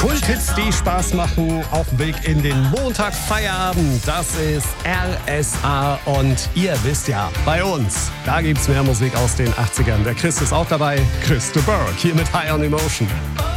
Kulthits, die Spaß machen, auf dem Weg in den Montagfeierabend. Das ist RSA und ihr wisst ja, bei uns, da gibt's mehr Musik aus den 80ern. Der Chris ist auch dabei, Chris de Burgh, hier mit High on Emotion.